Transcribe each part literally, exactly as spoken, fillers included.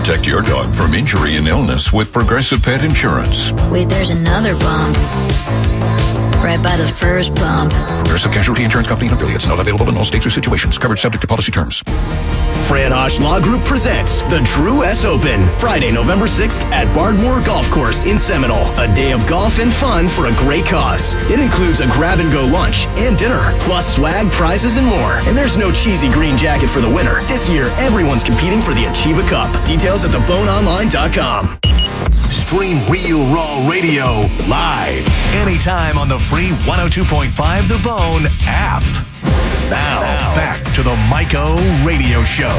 Protect your dog from injury and illness with Progressive Pet Insurance. Wait, there's another bump. Right by the first bump. Progressive Casualty Insurance Company and affiliates. Not available in all states or situations. Coverage subject to policy terms. Fran Hosch Law Group presents the Drew S. Open, Friday, November sixth at Bardmore Golf Course in Seminole. A day of golf and fun for a great cause. It includes a grab-and-go lunch and dinner, plus swag, prizes, and more. And there's no cheesy green jacket for the winner. This year, everyone's competing for the Achieva Cup. Details at the bone online dot com. Stream Real Raw Radio live anytime on the free one oh two point five The Bone app. Now, now back to the Mike O Radio Show.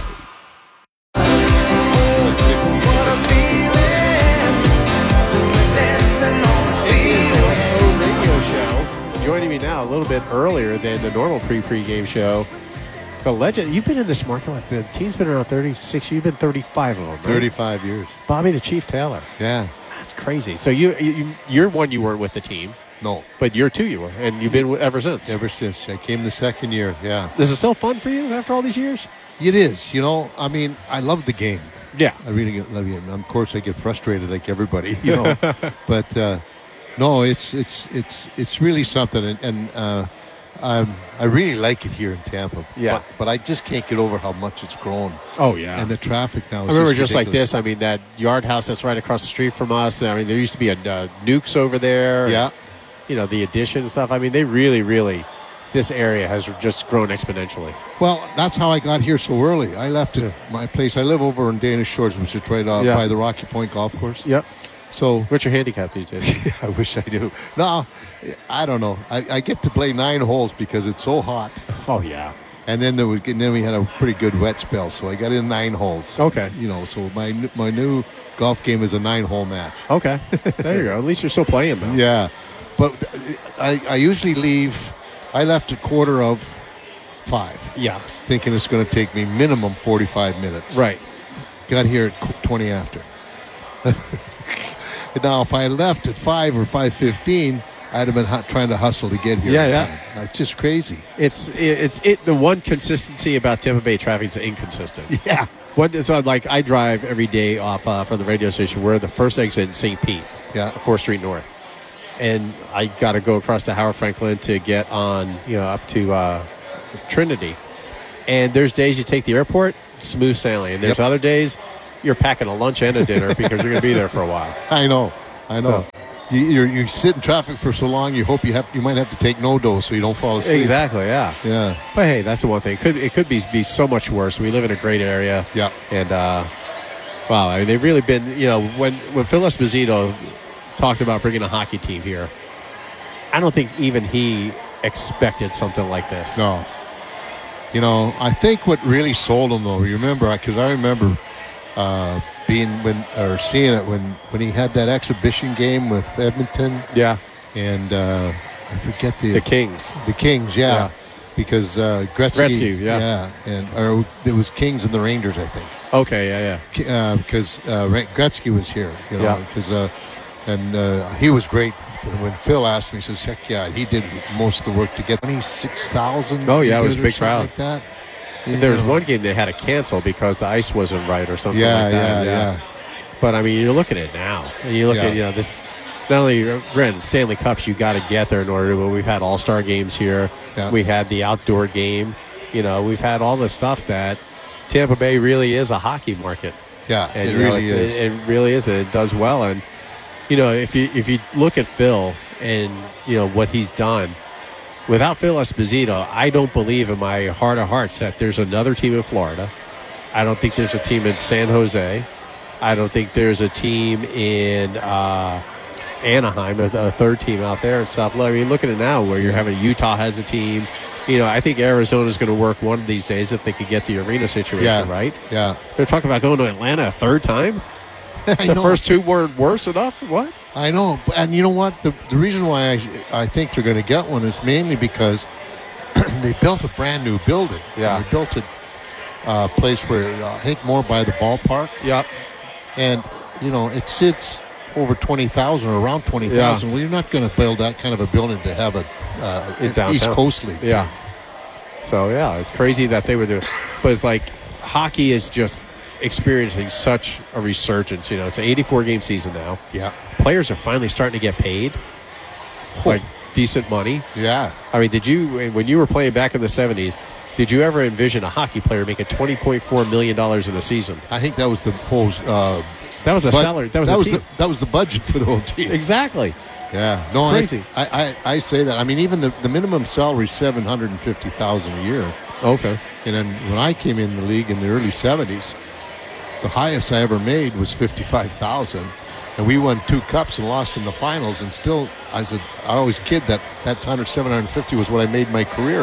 Radio Show. Joining me now a little bit earlier than the normal pre-pre-game show. The legend, you've been in this market, what, the team's been around thirty-six, you've been thirty-five of them, right? thirty-five years. Bobby the Chief Taylor. Yeah. That's crazy. So you, you, you're one, you weren't with the team. No. But you're two, you were, and you've been with, ever since. Ever since. I came the second year, yeah. Is it still fun for you after all these years? It is. You know, I mean, I love the game. Yeah. I really get, love it. Of course, I get frustrated like everybody, you know. but, uh, no, it's it's it's it's really something. And, and uh, um, I really like it here in Tampa. Yeah. But, but I just can't get over how much it's grown. Oh, yeah. And the traffic now is I remember just just like ridiculous. this. I mean, that yard house that's right across the street from us. I mean, there used to be a uh, Nukes over there. Yeah. And, you know, the addition and stuff. I mean, they really, really, this area has just grown exponentially. Well, that's how I got here so early. I left at my place. I live over in Danish Shores, which is right off Yeah. by the Rocky Point Golf Course. Yep. So What's your handicap these days? I wish I do. No, I don't know. I, I get to play nine holes because it's so hot. Oh, yeah. And then there was, and then we had a pretty good wet spell, so I got in nine holes. Okay. You know, so my my new golf game is a nine-hole match. Okay. There you go. At least you're still playing, though. Yeah, but I I usually leave. I left at quarter of five. Yeah. Thinking it's going to take me minimum forty-five minutes. Right. Got here at twenty after. Now, if I left at five or five fifteen, I'd have been hu- trying to hustle to get here. Yeah, on yeah. time. It's just crazy. It's it's it. The one consistency about Tampa Bay traffic is inconsistent. Yeah. What so like I drive every day off uh, from the radio station. We're the first exit in Saint Pete, Yeah. fourth Street North, and I got to go across to Howard Franklin to get on, you know, up to uh, Trinity. And there's days you take the airport, smooth sailing, and there's Yep. other days you're packing a lunch and a dinner because you're going to be there for a while. I know. I know. So- You, you're, you sit in traffic for so long, you hope you have you might have to take no dose so you don't fall asleep. Exactly. Yeah. Yeah. But hey, that's the one thing. It could it could be be so much worse. We live in a great area. Yeah. And uh, wow, I mean, they've really been. You know, when when Phil Esposito talked about bringing a hockey team here, I don't think even he expected something like this. No. You know, I think what really sold him though, you remember, because I remember uh, being when or seeing it when, when he had that exhibition game with Edmonton. Yeah. And uh, I forget the The Kings. The Kings, yeah. Yeah. Because uh, Gretzky, Gretzky, yeah. yeah, and or it was Kings and the Rangers, I think. Okay. Yeah. Yeah. Because uh, uh, Gretzky was here, you know, Yeah. because uh, and uh, he was great. When Phil asked me, he says, "Heck yeah, he did most of the work to get twenty-six thousand." Oh, yeah, it was a big crowd. like that. You There was know. one game they had to cancel because the ice wasn't right or something Yeah, like that. yeah, yeah. But I mean, you look at it now, and you look Yeah. at you know this. Not only granted Stanley Cups, you got to get there in order to. But we've had All Star games here. Yeah. We had the outdoor game. You know, we've had all this stuff that Tampa Bay really is a hockey market. Yeah, And it you know, really it, is. It, it really is. And it does well. And you know, if you if you look at Phil and you know what he's done. Without Phil Esposito, I don't believe in my heart of hearts that there's another team in Florida. I don't think there's a team in San Jose. I don't think there's a team in uh, Anaheim, a, a third team out there and stuff. I mean, look at it now where you're having Utah has a team. You know, I think Arizona's going to work one of these days if they could get the arena situation Yeah. right. Yeah. They're talking about going to Atlanta a third time. I The know. first two weren't worse enough. What? I know, but- and you know what? The the reason why I I think they're going to get one is mainly because they built a brand new building. Yeah. They built a uh, place where uh, I think more by the ballpark. Yep. And you know it sits over twenty thousand or around twenty thousand. Yeah. Well, you're not going to build that kind of a building to have a uh, In downtown. East Coast League. Yeah. So, yeah, it's crazy that they were there. But it's like hockey is just experiencing such a resurgence. You know, it's an eighty-four game season now. Yeah. Players are finally starting to get paid, like decent money. Yeah. I mean, did you, when you were playing back in the seventies, did you ever envision a hockey player making twenty point four million dollars in a season? I think that was the whole. Uh, That was a but salary. That was that a was team. the that was the budget for the whole team. Exactly. Yeah, no, It's crazy. I, I, I say that. I mean, even the, the minimum salary is seven hundred and fifty thousand a year. Okay. And then when I came in the league in the early seventies, the highest I ever made was fifty five thousand, and we won two cups and lost in the finals. And still, I said I always kid that that time seven hundred and fifty was what I made my career.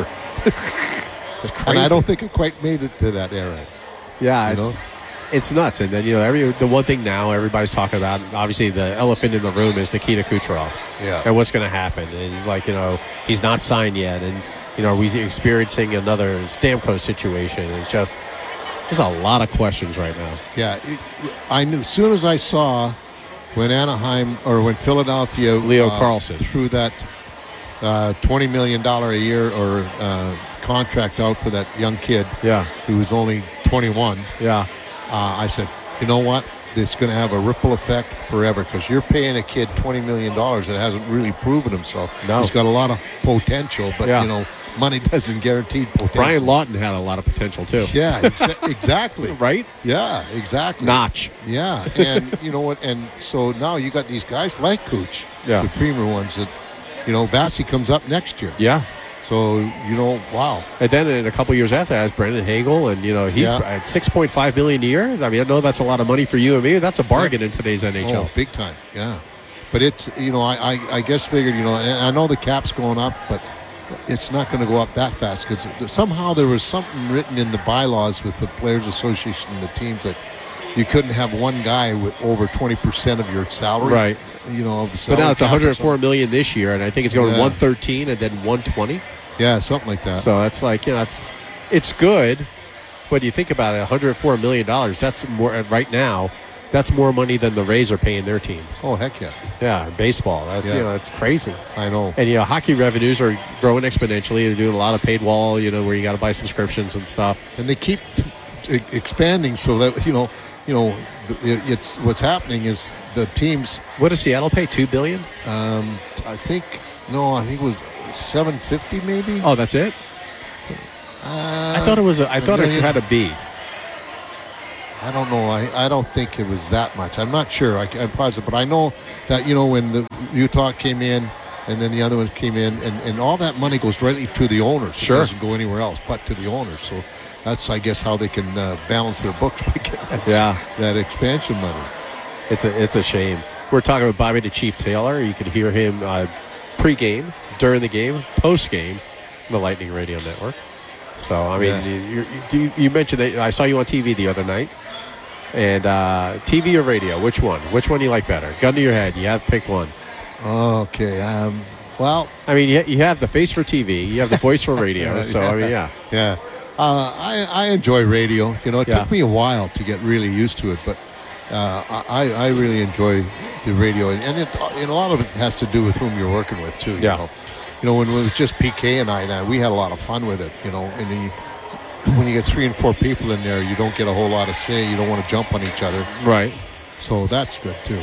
It's crazy. And I don't think I quite made it to that era. Yeah, You it's know? it's nuts. And then, you know, every the one thing now everybody's talking about, obviously the elephant in the room is Nikita Kucherov. Yeah. And what's going to happen. And he's like, you know, he's not signed yet. And, you know, are we experiencing another Stamkos situation? It's just, there's a lot of questions right now. Yeah, it, I knew as soon as I saw when Anaheim or when Philadelphia Leo uh, Carlson threw that uh, twenty million dollars a year or uh, contract out for that young kid Yeah. who was only twenty-one, Yeah. uh, I said, you know what? It's going to have a ripple effect forever because you're paying a kid twenty million dollars that hasn't really proven himself. No. He's got a lot of potential, but, Yeah. you know, money doesn't guarantee potential. Brian Lawton had a lot of potential, too. Yeah, exa- exactly. Right? Yeah, exactly. Notch. Yeah, and you know what? And so now you got these guys like Cooch, Yeah. the premier ones that, you know, Bassey comes up next year. Yeah. So, you know, wow. And then in a couple years after that, Brendan Hagel, and, you know, he's Yeah. at six point five million dollars a year. I mean, I know that's a lot of money for you and me. That's a bargain in today's N H L. Oh, big time, yeah. But it's, you know, I, I, I guess figured, you know, and I know the cap's going up, but it's not going to go up that fast because somehow there was something written in the bylaws with the Players Association and the teams that you couldn't have one guy with over twenty percent of your salary. Right. You know, of the But salary now it's cap or one hundred four something. million dollars this year, and I think it's going Yeah. one thirteen and then one twenty. Yeah, something like that. So that's like, you know, it's it's good, but you think about it, one hundred four million dollars. That's more right now. That's more money than the Rays are paying their team. Oh, heck yeah. Yeah, baseball. That's Yeah. you know, it's crazy. I know. And you know, hockey revenues are growing exponentially. They're doing a lot of paid wall, you know, where you got to buy subscriptions and stuff. And they keep e- expanding so that, you know, you know, it, it's what's happening is the teams, What does Seattle pay? Two billion? um, I think, no, I think it was seven fifty maybe. Oh, that's it. Uh, I thought it was. A, I a thought it million. had a B. I don't know. I, I don't think it was that much. I'm not sure. I, I'm positive. But I know that, you know, when the Utah came in and then the other ones came in, and, and all that money goes directly to the owners. Sure. It doesn't go anywhere else but to the owners. So that's, I guess, how they can uh, balance their books by getting that, Yeah. that expansion money. It's a it's a shame. We're talking with Bobby the Chief Taylor. You can hear him uh, pre-game, during the game, post-game, on the Lightning Radio Network. So I mean, Yeah. you, you, you, you mentioned that I saw you on T V the other night, and uh, T V or radio? Which one? Which one do you like better? Gun to your head. You have to pick one. Okay. Um, well, I mean, you, you have the face for T V, you have the voice for radio. So I mean, yeah, yeah. Uh, I, I enjoy radio. You know, it Yeah. took me a while to get really used to it, but uh, I, I really enjoy the radio. And, it, and a lot of it has to do with whom you're working with, too. You Yeah. know, you know when it was just P K and I, and I, we had a lot of fun with it, you know. And then you, when you get three and four people in there, you don't get a whole lot of say. You don't want to jump on each other. right. So that's good, too.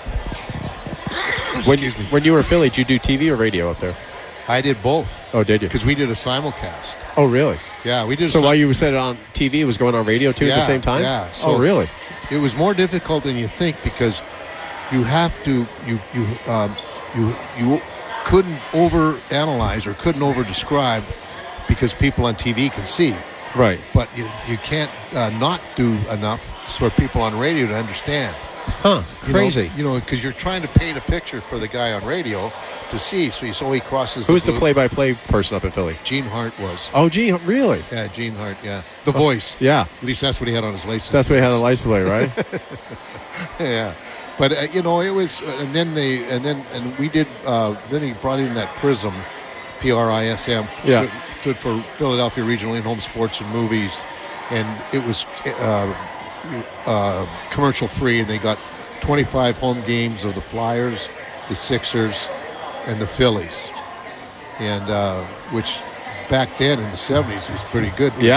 When, Excuse me. when you were in Philly, did you do T V or radio up there? I did both Oh, did you? because we did a simulcast. Oh, really? Yeah, we did a So sim- while you said it on T V, it was going on radio too at the Yeah, same time? yeah. So- oh, really? It was more difficult than you think because you have to you you um, you you couldn't over analyze or couldn't over describe because people on T V can see, Right. but you you can't uh, not do enough for people on radio to understand. Huh. You Crazy. know, you know, because you're trying to paint a picture for the guy on radio to see. So he so he crosses. Who's the blue- play-by-play person up in Philly? Gene Hart was. Oh, gee, really? Yeah, Gene Hart. Yeah, the voice. Yeah. At least that's what he had on his license. That's what he had a license plate, right? Yeah, but uh, you know it was, uh, and then they, and then and we did. Uh, then he brought in that Prism, P R I S M, Yeah. stood, stood for Philadelphia Regional In-Home Sports and Movies, and it was uh, uh, commercial free, and they got twenty-five home games of the Flyers, the Sixers, and the Phillies, and uh, which back then in the seventies was pretty good. Yeah.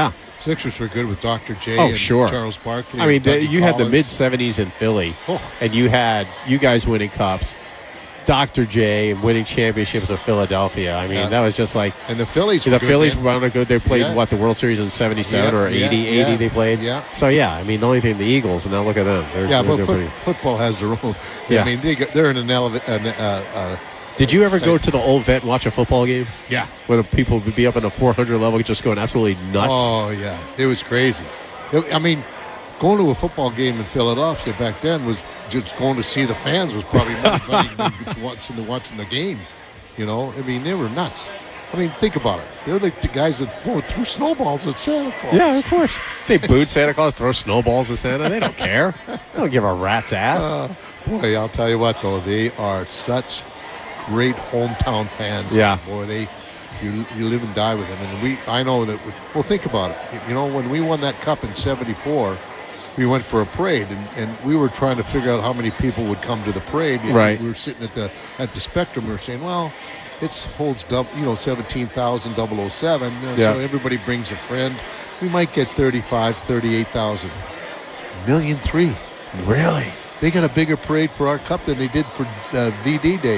Sixers were good with Doctor J Oh, and sure. Charles Barkley. I mean, and the, Dougie you had the Collins. mid seventies in Philly, Oh. and you had you guys winning cups, Doctor J winning championships with Philadelphia. I mean, Yeah. that was just like And the Phillies were the good Phillies then. were good. They played Yeah. what the World Series in seventy-seven Yeah, or yeah, eighty, yeah. eighty they played. Yeah. So yeah, I mean, the only thing the Eagles, and now look at them. They're, Yeah, they're but doing foot, pretty- football has their own. Yeah. I mean, they, go- they're in an elevator. Uh, uh, Did you ever go site. to the old vet and watch a football game yeah. where the people would be up in the four hundred level just going absolutely nuts? Oh, yeah. It was crazy. It- I mean, going to a football game in Philadelphia back then was just going to see the fans was probably more funny than watching the, watching the game. You know, I mean, they were nuts. I mean, think about it. They're like the guys that throw, threw snowballs at Santa Claus. Yeah, of course. They booed Santa Claus, throw snowballs at Santa. They don't care. They don't give a rat's ass. Uh, boy, I'll tell you what, though, they are such great hometown fans. Yeah. Boy, they you you live and die with them. And we, I know that. We, well, think about it. You know, when we won that cup in seventy-four, we went for a parade, and, and we were trying to figure out how many people would come to the parade. And Right. We were sitting at the at the Spectrum. We were saying, well, it holds dub, you know seventeen thousand double oh seven. Uh, Yeah. So everybody brings a friend. We might get thirty-five, thirty-eight thousand. Million three. Really? They got a bigger parade for our cup than they did for uh, V D Day.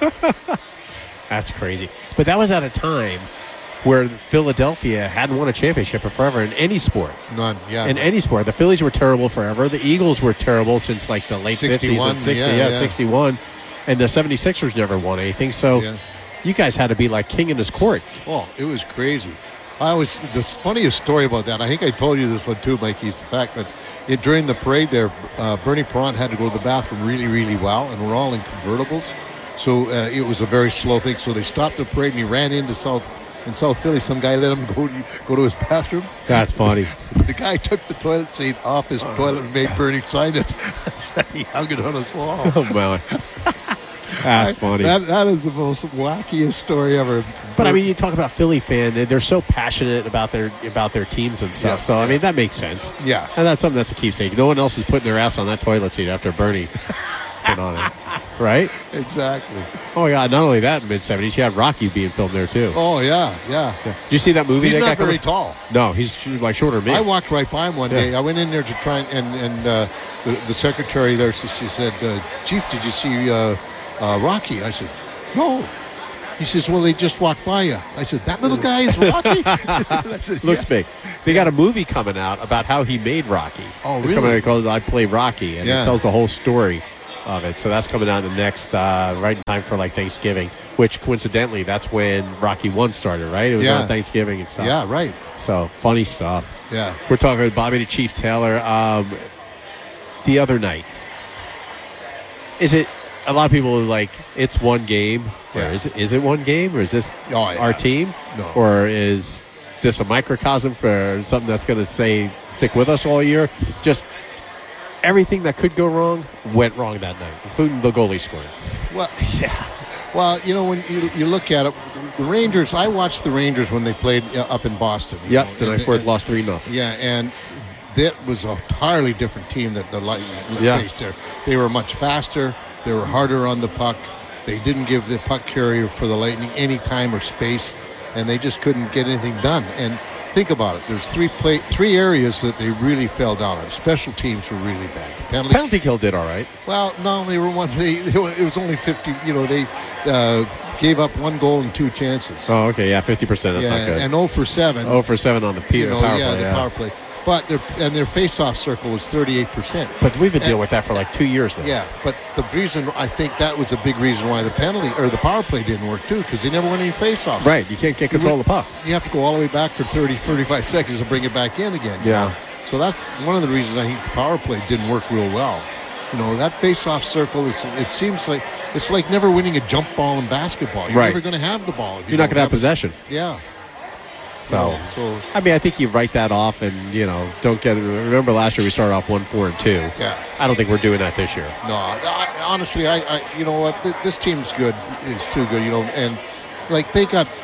That's crazy. But that was at a time where Philadelphia hadn't won a championship forever in any sport. None, yeah. In any sport. The Phillies were terrible forever. The Eagles were terrible since like the late fifties sixty-one, and sixties. yeah, Yeah, yeah. sixty-one. And the seventy-sixers never won anything. So Yeah. you guys had to be like king in his court. Oh, it was crazy. I always, the funniest story about that, I think I told you this one too, Mikey, is the fact that it, during the parade there, uh, Bernie Perron had to go to the bathroom really, really well, and we're all in convertibles. So uh, it was a very slow thing. So they stopped the parade, and he ran into South in South Philly. Some guy let him go go to his bathroom. That's funny. The guy took the toilet seat off his toilet and made Bernie sign it. He hung it on his wall. Oh, my. That's funny. That, that is the most wackiest story ever. But I mean, you talk about Philly fan; they're so passionate about their about their teams and stuff. Yeah, so I yeah. mean, that makes sense. Yeah. and that's something that's a keepsake. No one else is putting their ass on that toilet seat after Bernie put on it, right? Exactly. Oh my God! Not only that, in the mid seventies, you had Rocky being filmed there too. Oh, yeah, yeah. Did you see that movie? He's they not got very coming? tall. No, he's like shorter than me. I walked right by him one Yeah. day. I went in there to try and, and, and uh, the, the secretary there, she, she said, uh, Chief, did you see uh, uh, Rocky? I said, no. He says, well, they just walked by you. I said, that little guy is Rocky? I said, Looks yeah. big. They got a movie coming out about how he made Rocky. Oh, It's really? coming out called "I Play Rocky," and Yeah. it tells the whole story of it. So that's coming out in the next uh, right in time for like Thanksgiving, which coincidentally that's when Rocky One started. Right? It was Yeah. on Thanksgiving and stuff. Yeah, right. So funny stuff. Yeah. We're talking with Bobby the Chief Taylor. Um, the other night, is it? A lot of people are like, it's one game. Or Yeah. is it? Is it one game, or is this Oh, yeah. our team, No. or is this a microcosm for something that's going to say stick with us all year? Just everything that could go wrong went wrong that night, including the goalie scoring. Well, yeah. Well, you know, when you, you look at it, the Rangers, I watched the Rangers when they played uh, up in Boston. you Yep, know, the night and- before it and- lost three nothing. Yeah, and that was a entirely different team that the Lightning Yeah. faced there. They were much faster. They were harder on the puck. They didn't give the puck carrier for the Lightning any time or space, and they just couldn't get anything done. And think about it. There's three play, three areas that they really fell down on. Special teams were really bad. The penalty, Penalty kill did all right. well, no, they were one. They, they were, it was only fifty. You know, they uh, gave up one goal and two chances. Oh, okay, yeah, fifty percent. That's yeah, not good. and zero for seven. oh for seven on the P- you know, power yeah, play. the yeah. power play. But their and their face-off circle was thirty-eight percent. But we've been And- dealing with that for like two years now. Yeah, but the reason I think that was a big reason why the penalty or the power play didn't work too, because they never won any face-offs. Right, you can't get control of the puck. You have to go all the way back for thirty, thirty-five seconds to bring it back in again. you Yeah. know? So that's one of the reasons I think the power play didn't work real well. You know, that face-off circle, it's, it seems like it's like never winning a jump ball in basketball. You're Right. never going to have the ball. If you You're not don't going to have it. possession. Yeah. So, You know, so I mean, I think you write that off, and you know, don't get. Remember last year we started off one, four, and two. Yeah. I don't think we're doing that this year. No, I, honestly, I, I, you know what, th- this team's good. It's too good, you know, and like they got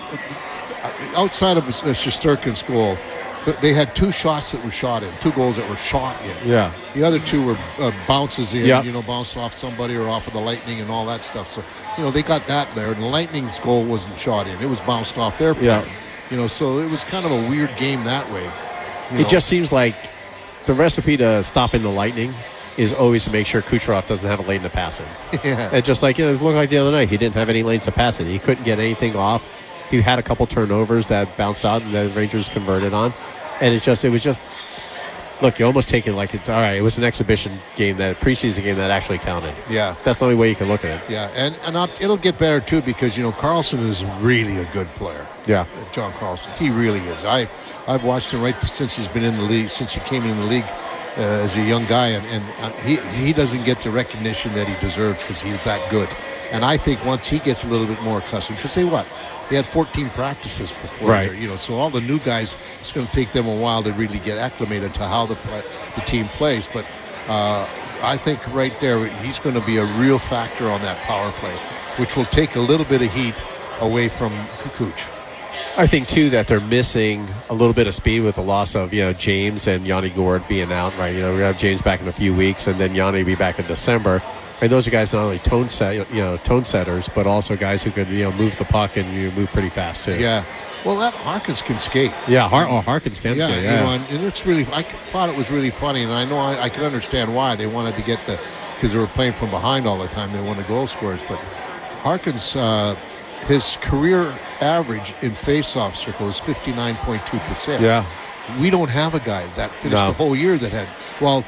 outside of uh, Shesterkin's goal, th- they had two shots that were shot in, two goals that were shot in. Yeah. The other two were uh, bounces in, Yeah. you know, bounced off somebody or off of the Lightning and all that stuff. So, you know, they got that there. And the Lightning's goal wasn't shot in; it was bounced off their play. Yeah. You know, so it was kind of a weird game that way. It know? just seems like the recipe to stopping the Lightning is always to make sure Kucherov doesn't have a lane to pass in. Yeah. And just like, you know, it looked like the other night, he didn't have any lanes to pass in. He couldn't get anything off. He had a couple turnovers that bounced out and the Rangers converted on. And it just, it was just, look, you almost take it like it's, all right, it was an exhibition game, that preseason game that actually counted. Yeah. That's the only way you can look at it. Yeah, and, and I'll, it'll get better, too, because, you know, Carlson is really a good player. Yeah. John Carlson. He really is. I, I've watched him right since he's been in the league, since he came in the league uh, as a young guy, and, and he, he doesn't get the recognition that he deserves because he's that good. And I think once he gets a little bit more accustomed, because say what? He had fourteen practices before, right? There, you know, so all the new guys, it's going to take them a while to really get acclimated to how the the team plays. But uh, I think right there, he's going to be a real factor on that power play, which will take a little bit of heat away from Kukuc. I think too that they're missing a little bit of speed with the loss of you know James and Yanni Gourde being out. Right, you know, we have James back in a few weeks, and then Yanni will be back in December. And those are guys not only tone set, you know, tone setters, but also guys who can, you know, move the puck and you move pretty fast too. Yeah. Well, that Harkins can skate. Yeah, Har- oh, Harkins can yeah, skate. Yeah, you know, and, and it's really. I thought it was really funny, and I know I, I can understand why they wanted to get the, because they were playing from behind all the time. They wanted goal scorers, but Harkins, uh, his career average in face-off circle is fifty-nine point two percent. Yeah. We don't have a guy that finished no. the whole year that had well.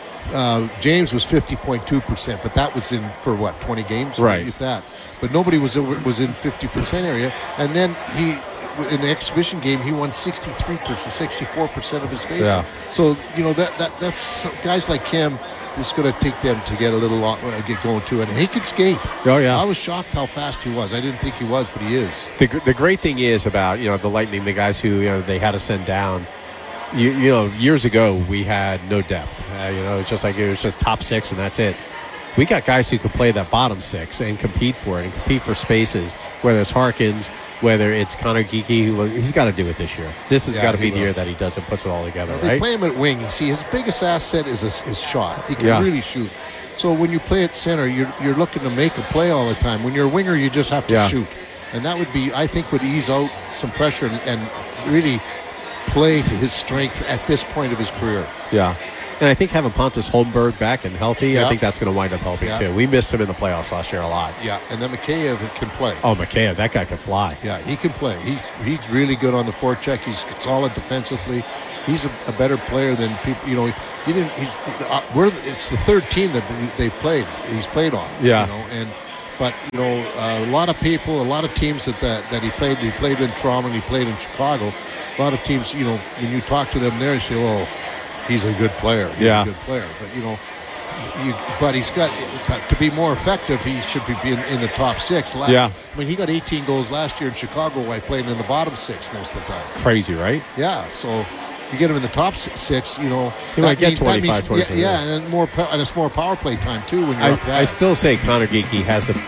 Uh, James was fifty point two percent, but that was in for what, twenty games, right? If that, but nobody was was in fifty percent area. And then he, in the exhibition game, he won sixty-three percent, sixty-four percent of his faces. Yeah. So you know that that that's guys like him. It's going to take them to get a little long, uh, get going too, and he can skate. Oh yeah, I was shocked how fast he was. I didn't think he was, but he is. The the great thing is about you know the Lightning, the guys who you know they had to send down. You, you know, years ago we had no depth. Uh, you know, it's just like it was just top six and that's it. We got guys who can play that bottom six and compete for it and compete for spaces. Whether it's Harkins, whether it's Connor Geekie, who he's got to do it this year. This has Yeah, got to be will. the year that he does it, puts it all together. Well, they right? play him at wing. You see, his biggest asset is his, his shot. He can Yeah. really shoot. So when you play at center, you're you're looking to make a play all the time. When you're a winger, you just have to Yeah. shoot, and that would be, I think, would ease out some pressure and, and really play to his strength at this point of his career. Yeah. And I think having Pontus Holmberg back and healthy, Yeah. I think that's going to wind up helping Yeah. too. We missed him in the playoffs last year a lot. Yeah, and then Mikheyev can play. Oh, Mikheyev, that guy can fly. Yeah, he can play. He's he's really good on the forecheck. He's solid defensively. He's a, a better player than people. You know, he didn't. He's uh, we're it's the third team that they played. He's played on. Yeah. You know, and but you know, uh, a lot of people, a lot of teams that, that that he played. He played in Toronto and he played in Chicago. A lot of teams, you know, when you talk to them there, you say, "Oh, he's a good player. He's Yeah. a good player." But you know. You, but he's got to be more effective. He should be in, in the top six. Last, Yeah. I mean, he got eighteen goals last year in Chicago while playing in the bottom six most of the time. Crazy, right? Yeah. So you get him in the top six. You know, He that might get means- that twenty-five, means- twenty-seven, Yeah, yeah. yeah, and more po- and it's more power play time too when you're up I, that. I still say Connor Geekie has the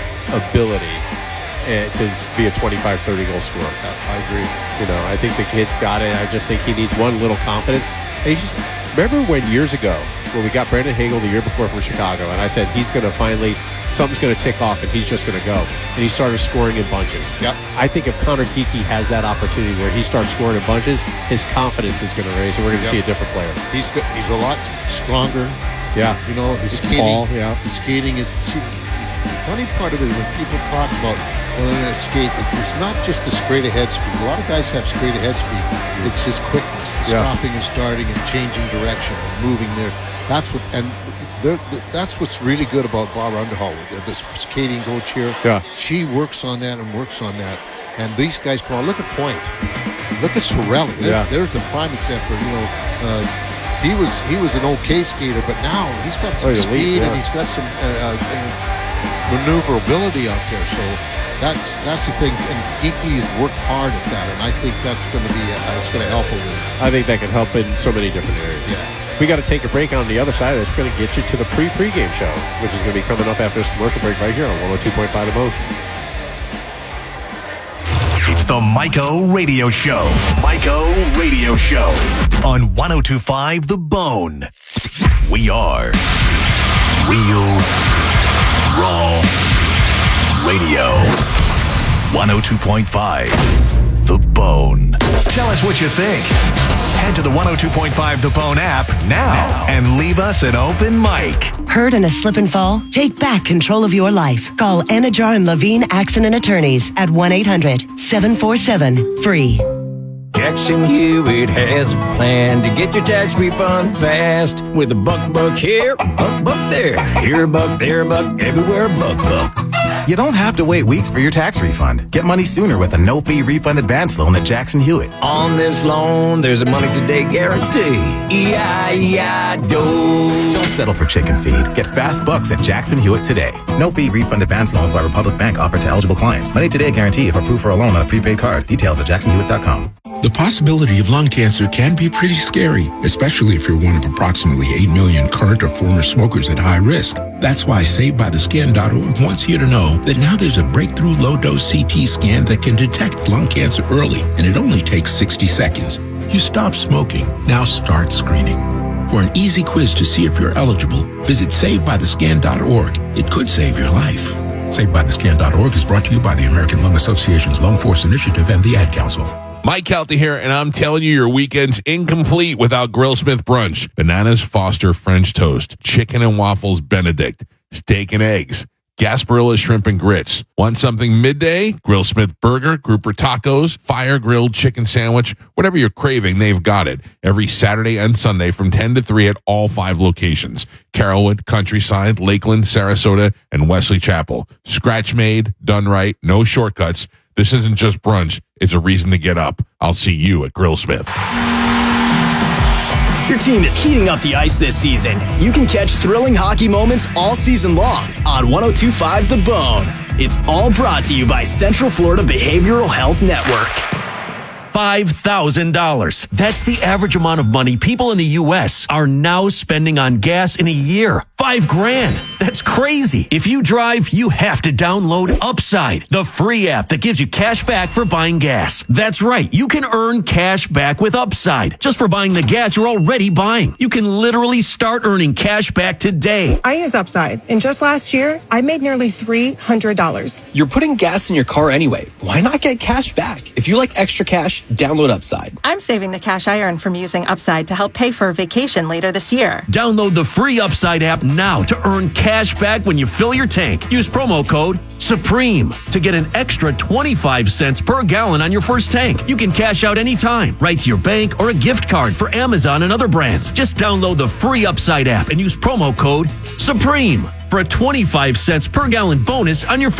ability uh, to be a twenty-five, thirty goal scorer. I agree. You know, I think the kid's got it. I just think he needs one little confidence. And he just remember when years ago when we got Brandon Hagel the year before from Chicago, and I said he's going to finally something's going to tick off and he's just going to go, and he started scoring in bunches. Yep. I think if Connor Geekie has that opportunity where he starts scoring in bunches, his confidence is going to raise, and we're going to Yep. see a different player. He's good. He's a lot stronger. Yeah, You know, his He's skating. tall, yeah. His skating is. See, the funny part of it is when people talk about well, they're going to skate. It's not just the straight ahead speed. A lot of guys have straight ahead speed. It's his quickness, the Yeah. stopping and starting and changing direction and moving there. That's what, and they're- that's what's really good about Barbara Underhall, this skating coach here. Yeah. She works on that and works on that. And these guys come on. Look at Point. Look at Sorelli. There, Yeah. There's the prime example. You know, uh, he was he was an okay skater, but now he's got some Oh, he's elite, speed yeah. and he's got some uh, uh, maneuverability out there. So that's that's the thing. And Geekie has worked hard at that, and I think that's going to be uh, that's going to help a little. I think that can help in so many different areas. Yeah. We got to take a break. On the other side of this, we're going to get you to the pre-pregame show, which is going to be coming up after this commercial break right here on one oh two point five The Bone. It's the Mike-O Radio Show. Mike-O Radio Show on one oh two point five The Bone. We are Real Raw Radio. one oh two point five The Bone. Tell us what you think. Head to the one oh two point five The Bone app now and leave us an open mic. Hurt in a slip and fall? Take back control of your life. Call Anajar and Levine Accident Attorneys at one eight hundred seven four seven free. Jackson Hewitt has a plan to get your tax refund fast. With a buck buck here, buck buck there. Here a buck, there a buck, everywhere a buck buck. You don't have to wait weeks for your tax refund. Get money sooner with a no-fee refund advance loan at Jackson Hewitt. On this loan, there's a money today guarantee. E I E I D O. Don't settle for chicken feed. Get fast bucks at Jackson Hewitt today. No-fee refund advance loans by Republic Bank offered to eligible clients. Money today guarantee if approved for a loan on a prepaid card. Details at jackson hewitt dot com. The possibility of lung cancer can be pretty scary, especially if you're one of approximately eight million current or former smokers at high risk. That's why Saved By The Scan dot org wants you to know that now there's a breakthrough low-dose C T scan that can detect lung cancer early, and it only takes sixty seconds. You stop smoking, now start screening. For an easy quiz to see if you're eligible, visit Saved By The Scan dot org. It could save your life. Saved By The Scan dot org is brought to you by the American Lung Association's Lung Force Initiative and the Ad Council. Mike Kelty here, and I'm telling you, your weekend's incomplete without Grillsmith brunch. Bananas Foster French toast, chicken and waffles Benedict, steak and eggs, Gasparilla shrimp and grits. Want something midday? Grillsmith burger, grouper tacos, fire grilled chicken sandwich, whatever you're craving, they've got it. Every Saturday and Sunday from ten to three at all five locations. Carrollwood, Countryside, Lakeland, Sarasota, and Wesley Chapel. Scratch made, done right, no shortcuts. This isn't just brunch. It's a reason to get up. I'll see you at Grillsmith. Your team is heating up the ice this season. You can catch thrilling hockey moments all season long on one oh two point five The Bone. It's all brought to you by Central Florida Behavioral Health Network. five thousand dollars. That's the average amount of money people in the U S are now spending on gas in a year. Five grand. That's crazy. If you drive, you have to download Upside, the free app that gives you cash back for buying gas. That's right. You can earn cash back with Upside just for buying the gas you're already buying. You can literally start earning cash back today. I use Upside, and just last year, I made nearly three hundred dollars. You're putting gas in your car anyway. Why not get cash back? If you like extra cash, download Upside. I'm saving the cash I earn from using Upside to help pay for a vacation later this year. Download the free Upside app now to earn cash back when you fill your tank. Use promo code SUPREME to get an extra twenty-five cents per gallon on your first tank. You can cash out anytime, right to your bank or a gift card for Amazon and other brands. Just download the free Upside app and use promo code SUPREME for a twenty-five cents per gallon bonus on your first